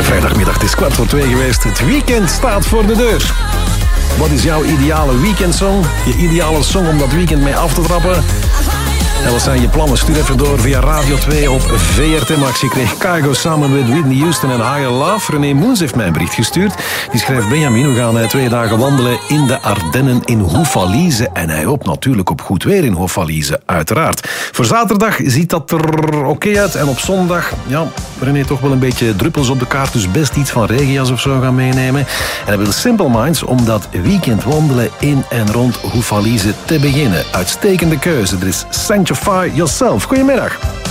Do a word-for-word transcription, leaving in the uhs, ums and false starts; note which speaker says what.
Speaker 1: Vrijdagmiddag, het is kwart voor twee geweest. Het weekend staat voor de deur. Wat is jouw ideale weekendsong? Je ideale song om dat weekend mee af te trappen? En wat zijn je plannen? Stuur even door via Radio twee op V R T Max. Je kreeg Cargo samen met Whitney Houston en Higher Love. René Moens heeft mij een bericht gestuurd. Die schrijft: Benjamin, we gaan twee dagen wandelen in de Ardennen in Houffalize. En hij hoopt natuurlijk op goed weer in Houffalize, uiteraard. Voor zaterdag ziet dat er oké okay uit. En op zondag, ja, René toch wel een beetje druppels op de kaart. Dus best iets van regenjas of zo gaan meenemen. En hij wil Simple Minds om dat weekend wandelen in en rond Houffalize te beginnen. Uitstekende keuze. Er is Sanctify Yourself. Goedemiddag.